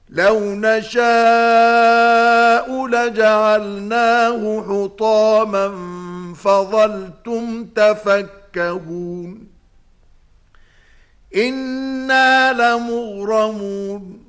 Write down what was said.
لو نشاء لجعلناه حطاما فظلتم تفكهون إنا لمغرمون